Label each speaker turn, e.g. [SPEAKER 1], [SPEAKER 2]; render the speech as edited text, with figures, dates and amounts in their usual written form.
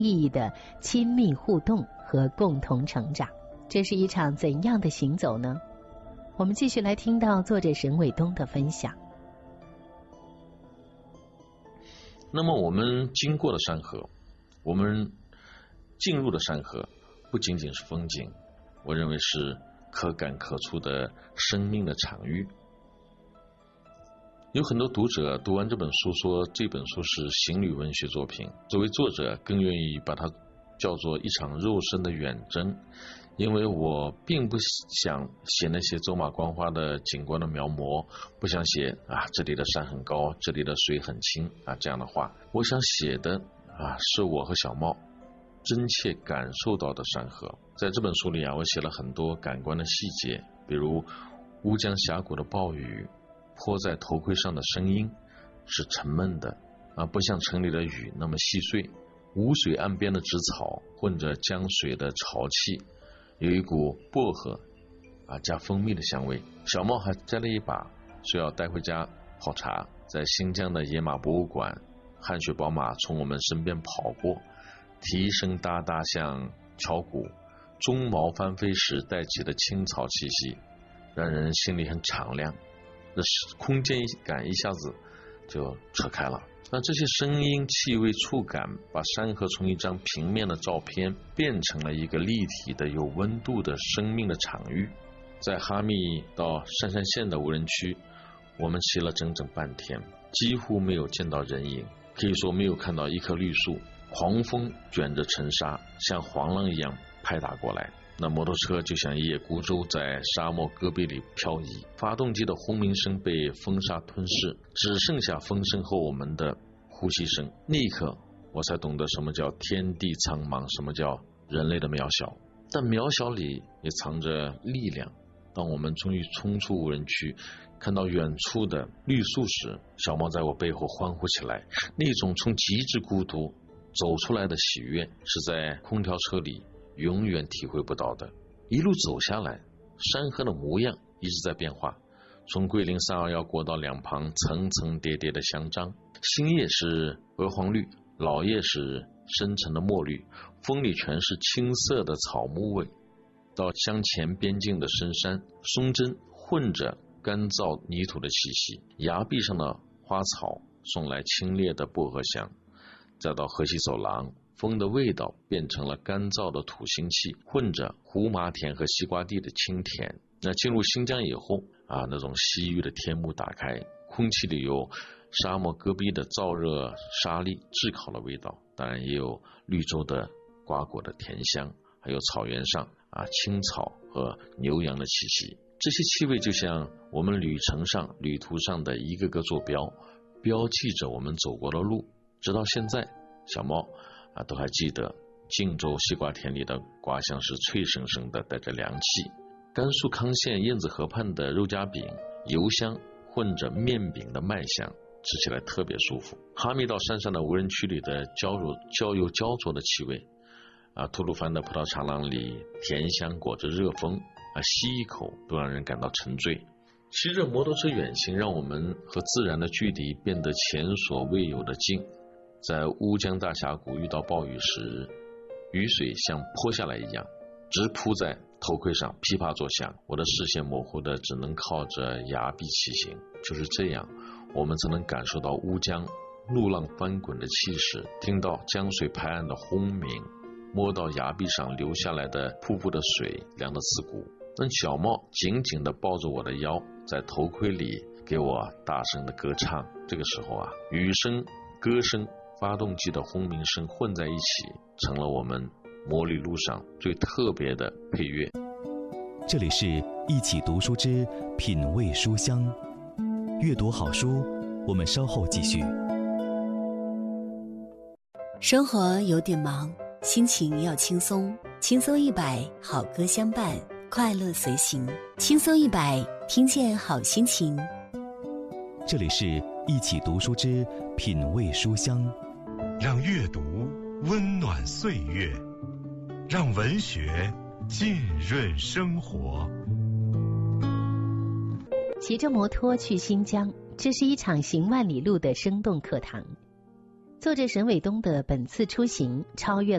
[SPEAKER 1] 意义的亲密互动和共同成长。这是一场怎样的行走呢？我们继续来听到作者沈伟东的分享。
[SPEAKER 2] 那么我们经过的山河，我们进入的山河，不仅仅是风景，我认为是可感可触的生命的场域。有很多读者读完这本书说这本书是行旅文学作品，作为作者更愿意把它叫做一场肉身的远征，因为我并不想写那些走马观花的景观的描摹，不想写这里的山很高，这里的水很清这样的话。我想写的是我和小茂真切感受到的山河。在这本书里我写了很多感官的细节，比如乌江峡谷的暴雨，泼在头盔上的声音是沉闷的不像城里的雨那么细碎。无水岸边的植草混着江水的潮气，有一股薄荷加蜂蜜的香味。小茂还摘了一把，说要带回家泡茶。在新疆的野马博物馆，汗血宝马从我们身边跑过，蹄声哒哒像敲鼓，鬃毛翻飞时带起的青草气息让人心里很敞亮，那空间感一下子就扯开了。那这些声音、气味、触感把山河从一张平面的照片变成了一个立体的有温度的生命的场域。在哈密到鄯善县的无人区，我们骑了整整半天，几乎没有见到人影，可以说没有看到一棵绿树。狂风卷着尘沙像黄浪一样拍打过来，那摩托车就像野孤舟在沙漠戈壁里漂移，发动机的轰鸣声被风沙吞噬，只剩下风声后我们的呼吸声。那一刻我才懂得什么叫天地苍茫，什么叫人类的渺小，但渺小里也藏着力量。当我们终于冲出无人区，看到远处的绿树时，小猫在我背后欢呼起来。那种从极致孤独走出来的喜悦，是在空调车里永远体会不到的。一路走下来，山河的模样一直在变化，从桂林321国道两旁层层叠叠的香樟，新叶是鹅黄绿，老叶是深沉的墨绿，风里全是青色的草木味。到乡前边境的深山，松针混着干燥泥土的气息，崖壁上的花草送来清冽的薄荷香。再到河西走廊，风的味道变成了干燥的土腥气，混着胡麻田和西瓜地的清甜。那进入新疆以后那种西域的天幕打开，空气里有沙漠戈壁的燥热沙粒炙烤的味道，当然也有绿洲的瓜果的甜香，还有草原上青草和牛羊的气息。这些气味就像我们旅途上的一个个坐标，标记着我们走过的路。直到现在，小猫都还记得晋州西瓜田里的瓜香是脆生生的，带着凉气。甘肃康县燕子河畔的肉夹饼，油香混着面饼的麦香，吃起来特别舒服。哈密到山上的无人区里的焦油焦灼的气味，吐鲁番的葡萄长廊里甜香裹着热风，吸一口都让人感到沉醉。骑着摩托车远行，让我们和自然的距离变得前所未有的近。在乌江大峡谷遇到暴雨时，雨水像泼下来一样直扑在头盔上，噼啪作响，我的视线模糊的只能靠着崖壁骑行。就是这样，我们才能感受到乌江怒浪翻滚的气势，听到江水拍岸的轰鸣，摸到崖壁上流下来的瀑布的水，凉得刺骨。那小猫紧紧地抱着我的腰，在头盔里给我大声的歌唱。这个时候雨声、歌声、发动机的轰鸣声混在一起，成了我们摩旅路上最特别的配乐。
[SPEAKER 3] 这里是一起读书之品味书香，阅读好书，我们稍后继续。
[SPEAKER 4] 生活有点忙，心情要轻松，轻松100，好歌相伴，快乐随行。轻松100，听见好心情。
[SPEAKER 3] 这里是一起读书之品味书香，
[SPEAKER 5] 让阅读温暖岁月，让文学浸润生活。
[SPEAKER 1] 骑着摩托去新疆，这是一场行万里路的生动课堂。 作者沈伟东的本次出行超越